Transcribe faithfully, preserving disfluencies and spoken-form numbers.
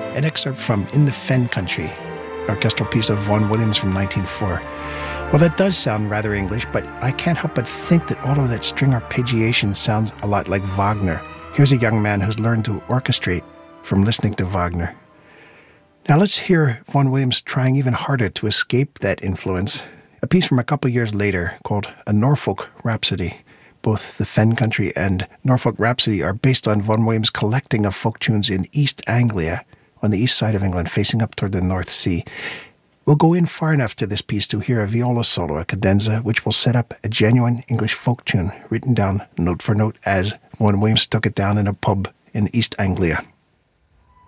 An excerpt from In the Fen Country, an orchestral piece of Vaughan Williams from nineteen oh four. Well, that does sound rather English, but I can't help but think that all of that string arpeggiation sounds a lot like Wagner. Here's a young man who's learned to orchestrate from listening to Wagner. Now let's hear Vaughan Williams trying even harder to escape that influence. A piece from a couple years later called A Norfolk Rhapsody. Both the Fen Country and Norfolk Rhapsody are based on Vaughan Williams' collecting of folk tunes in East Anglia, on the east side of England, facing up toward the North Sea. We'll go in far enough to this piece to hear a viola solo, a cadenza, which will set up a genuine English folk tune, written down note for note as Vaughan Williams took it down in a pub in East Anglia.